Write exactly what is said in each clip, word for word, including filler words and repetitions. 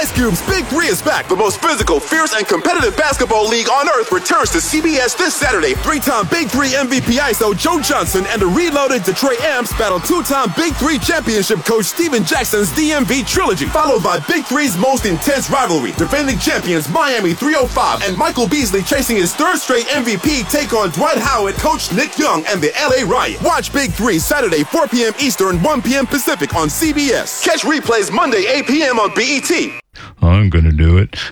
Ice Cube's Big Three is back. The most physical, fierce, and competitive basketball league on earth returns to C B S this Saturday. Three-time Big Three M V P I S O Joe Johnson and the reloaded Detroit Amps battle two-time Big Three championship coach Steven Jackson's D M V trilogy, followed by Big Three's most intense rivalry. Defending champions Miami three oh five and Michael Beasley chasing his third straight M V P take on Dwight Howard, Coach Nick Young, and the L A Riot. Watch Big Three Saturday, four p.m. Eastern, one p.m. Pacific on C B S. Catch replays Monday, eight p.m. on B E T. I'm going to do it.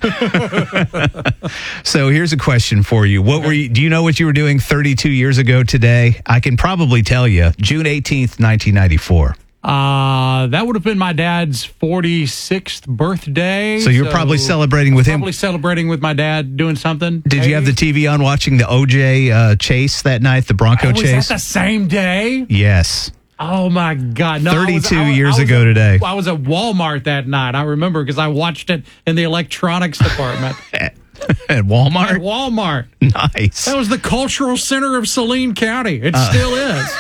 So here's a question for you. What were you, do you know what you were doing thirty-two years ago today? I can probably tell you. June eighteenth, nineteen ninety-four. Uh, that would have been my dad's forty-sixth birthday. So you're so probably celebrating with probably him? Probably celebrating with my dad, doing something. Did maybe? you have the T V on watching the O J uh, chase that night, the Bronco oh, chase? Was that the same day? Yes. Oh, my God. No, thirty-two I was, I, years I was ago at, today. I was at Walmart that night. I remember because I watched it in the electronics department. At Walmart? At Walmart. Nice. That was the cultural center of Saline County. It uh, still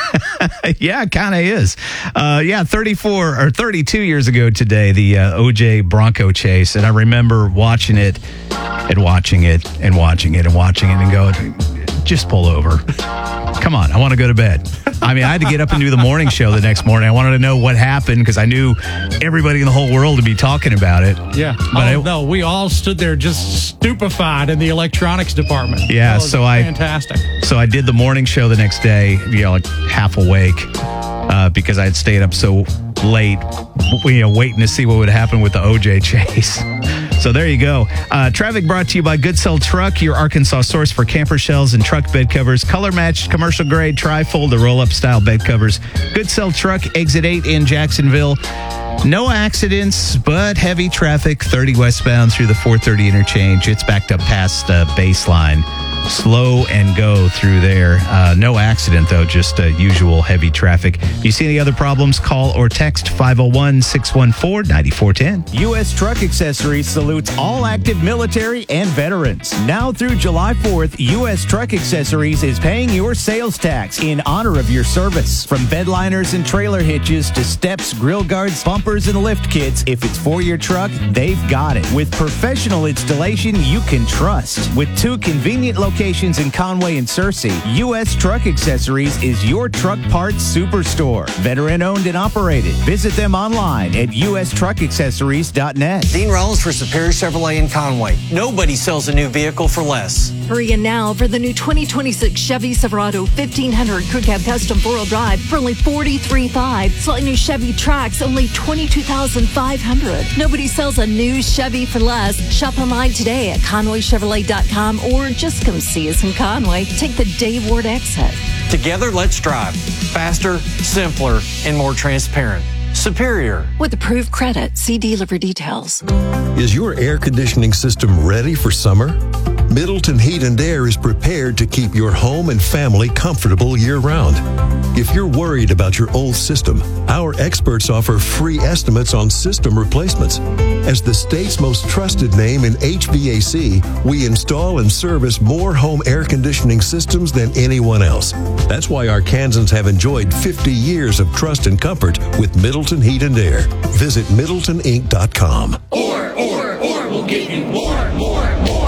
is. Yeah, it kind of is. Uh, yeah, thirty-four or thirty-two years ago today, the uh, O J Bronco chase. And I remember watching it and watching it and watching it and watching it and going, just pull over. Come on, I want to go to bed. I mean, I had to get up and do the morning show the next morning. I wanted to know what happened because I knew everybody in the whole world would be talking about it. Yeah. But oh, I, no, we all stood there just stupefied in the electronics department. Yeah, so I fantastic. So I did the morning show the next day, you know, like half awake uh, because I had stayed up so late, you know, waiting to see what would happen with the O J chase. So there you go. Uh, traffic brought to you by Good Sell Truck, your Arkansas source for camper shells and truck bed covers. Color matched, commercial grade, tri-fold, or roll-up style bed covers. Good Sell Truck, exit eight in Jacksonville. No accidents, but heavy traffic, thirty westbound through the four thirty interchange. It's backed up past uh, Baseline. Slow and go through there. Uh, no accident, though, just uh, usual heavy traffic. If you see any other problems, call or text five oh one, six one four, nine four one oh. U S Truck Accessories salutes all active military and veterans. Now through July fourth, U S Truck Accessories is paying your sales tax in honor of your service. From bed liners and trailer hitches to steps, grill guards, bumpers, and lift kits, if it's for your truck, they've got it. With professional installation you can trust. With two convenient locations in Conway and Searcy, U S Truck Accessories is your truck parts superstore. Veteran owned and operated. Visit them online at u s truck accessories dot net. Dean Rollins for Superior Chevrolet in Conway. Nobody sells a new vehicle for less. Hurry in now for the new twenty twenty-six Chevy Silverado fifteen hundred Crew Cab Custom four-wheel drive for only forty-three thousand five hundred dollars. Slightly new Chevy Trax, only twenty-two thousand five hundred dollars. Nobody sells a new Chevy for less. Shop online today at conway chevrolet dot com or just come see us in Conway. Take the Dave Ward exit. Together, let's drive. Faster, simpler, and more transparent. Superior. With approved credit, see dealer for details. Is your air conditioning system ready for summer? Middleton Heat and Air is prepared to keep your home and family comfortable year-round. If you're worried about your old system, our experts offer free estimates on system replacements. As the state's most trusted name in H V A C, we install and service more home air conditioning systems than anyone else. That's why Arkansans have enjoyed fifty years of trust and comfort with Middleton Heat and Air. Visit middleton inc dot com. Or, or, or we'll give you more, more, more.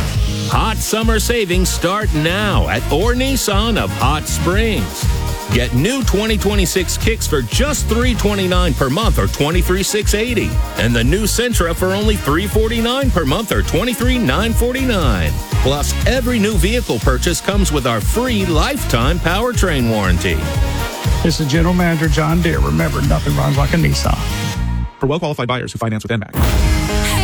Hot summer savings start now at Orr Nissan of Hot Springs. Get new twenty twenty-six Kicks for just three hundred twenty-nine dollars per month or twenty-three thousand six hundred eighty dollars. And the new Sentra for only three hundred forty-nine dollars per month or twenty-three thousand nine hundred forty-nine dollars. Plus, every new vehicle purchase comes with our free lifetime powertrain warranty. This is General Manager John Deere. Remember, nothing runs like a Nissan. For well-qualified buyers who finance with N M A C.